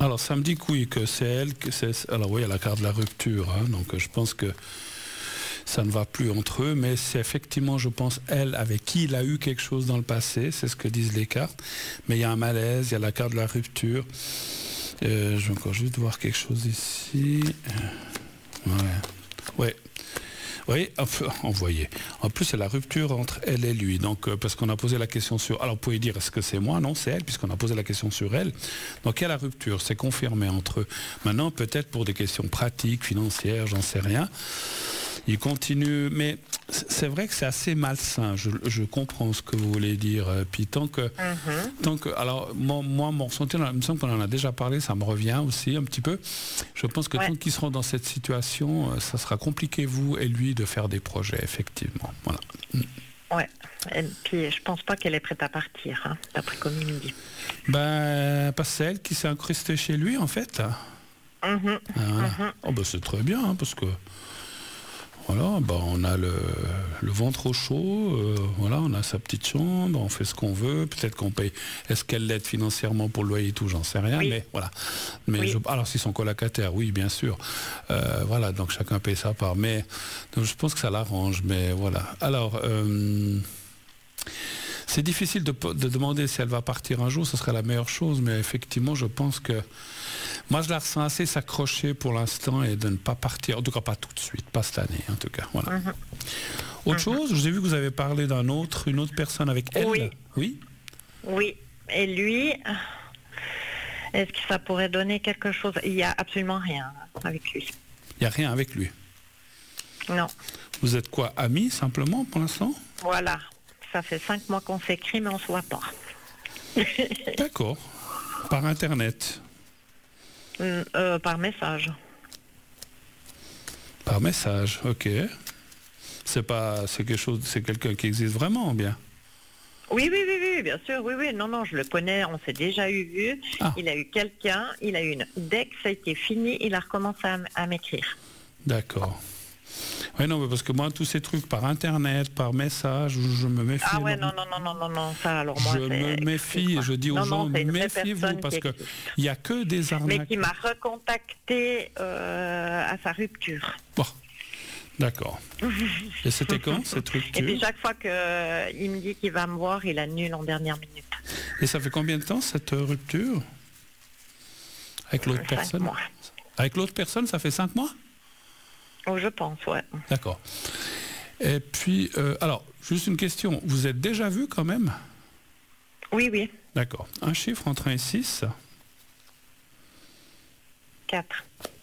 Alors, ça me dit que oui, que c'est elle, alors oui, il y a la carte de la rupture, hein, donc je pense que ça ne va plus entre eux, mais c'est effectivement, je pense, elle avec qui il a eu quelque chose dans le passé, c'est ce que disent les cartes, mais il y a un malaise, il y a la carte de la rupture. Je vais encore juste voir quelque chose ici. Ouais. Oui, envoyé. En plus, c'est la rupture entre elle et lui. Donc, parce qu'on a posé la question sur... Alors, vous pouvez dire, est-ce que c'est moi? Non, c'est elle, puisqu'on a posé la question sur elle. Donc, il y a la rupture. C'est confirmé entre eux. Maintenant, peut-être pour des questions pratiques, financières, j'en sais rien. Il continue, mais c'est vrai que c'est assez malsain. Je comprends ce que vous voulez dire. Puis tant que, alors moi, mon ressenti, il me semble qu'on en a déjà parlé, ça me revient aussi un petit peu. Je pense que tant qu'ils seront dans cette situation, ça sera compliqué, vous et lui, de faire des projets, effectivement. Voilà. Ouais. Et puis je pense pas qu'elle est prête à partir, hein, d'après comme il me dit. Ben, pas celle qui s'est incrustée chez lui, en fait. Oh, ben, c'est très bien, hein, parce que voilà, bah on a le ventre au chaud, voilà, on a sa petite chambre, on fait ce qu'on veut, peut-être qu'on paye. Est-ce qu'elle l'aide financièrement pour le loyer et tout, j'en sais rien, mais voilà. Mais alors s'ils sont colocataires, oui, bien sûr. Voilà, donc chacun paye sa part. Mais donc, je pense que ça l'arrange, mais voilà. Alors, c'est difficile de demander si elle va partir un jour, ce serait la meilleure chose, mais effectivement, je pense que moi, je la ressens assez s'accrocher pour l'instant et de ne pas partir, en tout cas pas tout de suite, pas cette année, en tout cas. Voilà. Autre chose, j'ai vu que vous avez parlé d'une autre personne avec elle. Oui. Oui. Et lui, est-ce que ça pourrait donner quelque chose? Il n'y a absolument rien avec lui. Il n'y a rien avec lui? Non. Vous êtes quoi, amis simplement pour l'instant? Voilà. Ça fait 5 mois qu'on s'écrit, mais on ne se voit pas. D'accord. Par Internet? Par message. Par message, ok. C'est quelqu'un qui existe vraiment, bien? Oui, bien sûr, oui. Non, je le connais, on s'est déjà vu. Il a eu quelqu'un, dès que ça a été fini, il a recommencé à m'écrire. D'accord. Oui, non, mais parce que moi, tous ces trucs par Internet, par message, je me méfie. Ah ouais, non, ça, alors moi, je me méfie et je dis aux gens, méfiez-vous, parce qu'il n'y a que des arnaques. Mais qui m'a recontacté à sa rupture. Bon, d'accord. Et c'était quand, cette rupture? Et puis chaque fois qu'il me dit qu'il va me voir, il annule en dernière minute. Et ça fait combien de temps, cette rupture? Avec l'autre personne? 5 mois. Avec l'autre personne, ça fait 5 mois? Oh, je pense, ouais. D'accord. Et puis, alors, juste une question. Vous êtes déjà vu quand même? Oui. D'accord. Un chiffre entre 1 et 6? 4.